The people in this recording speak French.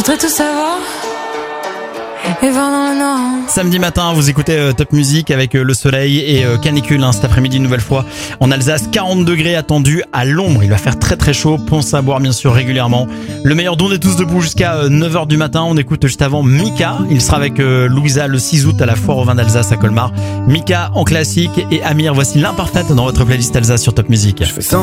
voudrais tout savoir et voir dans le noir. Samedi matin, vous écoutez Top Music avec le soleil et canicule cet après-midi une nouvelle fois en Alsace. 40 degrés attendus à l'ombre. Il va faire très très chaud. Pensez à boire bien sûr régulièrement. Le meilleur don est tous debout jusqu'à 9h du matin. On écoute juste avant Mika. Il sera avec Louisa le 6 août à la foire au vin d'Alsace à Colmar. Mika en classique et Amir. Voici l'imparfaite dans votre playlist Alsace sur Top Music. Je fais